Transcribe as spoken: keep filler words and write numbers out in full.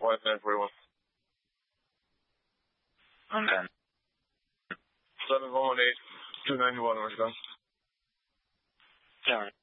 Flight nine forty-one. On ten. seven one one eight, two ninety-one, where's it going? Alright.